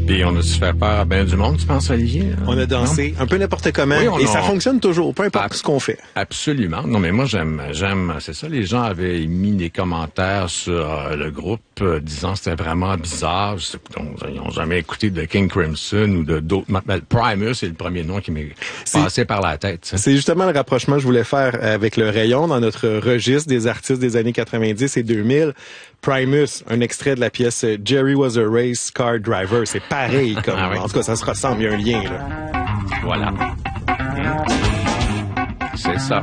Puis on a-tu fait peur à bien du monde, tu penses, Olivier? On a dansé un peu n'importe comment et ça fonctionne toujours, peu importe ce qu'on fait. Absolument. Non, mais moi, j'aime, c'est ça. Les gens avaient mis des commentaires sur le groupe disant que c'était vraiment bizarre. Ils n'ont jamais écouté de King Crimson ou de d'autres. Primus, c'est le premier nom qui m'est passé par la tête. Ça. C'est justement le rapprochement que je voulais faire avec le rayon dans notre registre des artistes des années 90 et 2000. Primus, un extrait de la pièce Jerry Was a Race Car Driver. C'est pareil comme, en tout cas, ça se ressemble, il y a un lien, là. Voilà. C'est ça.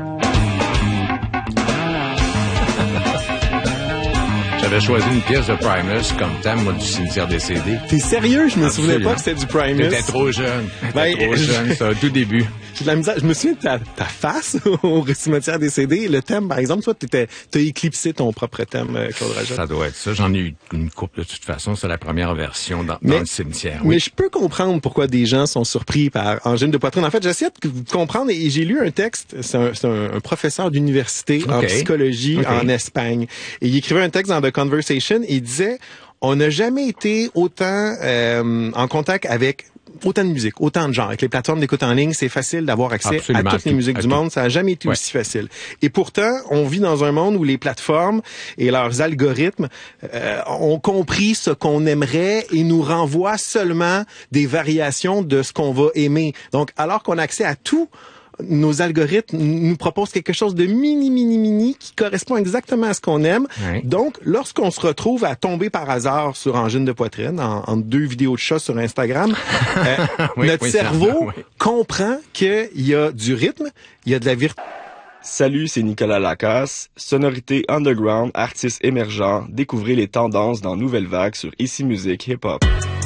J'avais choisi une pièce de Primus comme thème, moi, du cimetière des CD. T'es sérieux? Je me souvenais pas que c'était du Primus. T'étais trop jeune. C'est un tout début. J'ai de la misère. Je me souviens de ta face au cimetière des CD. Le thème, par exemple, toi, t'as éclipsé ton propre thème, Claude Rajette. Ça doit être ça. J'en ai eu une couple de toute façon. C'est la première version dans le cimetière. Oui. Mais je peux comprendre pourquoi des gens sont surpris par angine de poitrine. En fait, j'essaie de comprendre et j'ai lu un texte. C'est un professeur d'université en psychologie en Espagne. Et il écrivait un texte dans The Conversation et il disait, on n'a jamais été autant en contact avec autant de musique, autant de genres. Avec les plateformes d'écoute en ligne, c'est facile d'avoir accès à toutes les musiques du monde. Ça n'a jamais été aussi facile. Et pourtant, on vit dans un monde où les plateformes et leurs algorithmes ont compris ce qu'on aimerait et nous renvoient seulement des variations de ce qu'on va aimer. Donc, alors qu'on a accès à tout, nos algorithmes nous proposent quelque chose de mini qui correspond exactement à ce qu'on aime. Oui. Donc, lorsqu'on se retrouve à tomber par hasard sur angine de poitrine, en 2 vidéos de chat sur Instagram, notre cerveau comprend qu'il y a du rythme, il y a de la virtuosité. Salut, c'est Nicolas Lacasse. Sonorité underground, artiste émergent. Découvrez les tendances dans Nouvelle Vague sur Ici Musique Hip Hop.